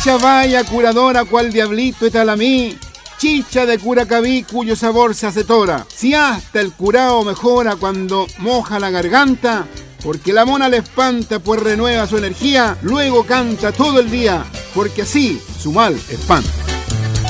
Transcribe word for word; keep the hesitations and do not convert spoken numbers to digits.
Chicha vaya curadora cual diablito y talamí, chicha de Curacaví cuyo sabor se acetora. Si hasta el curao mejora cuando moja la garganta, porque la mona le espanta pues renueva su energía, luego canta todo el día, porque así su mal espanta.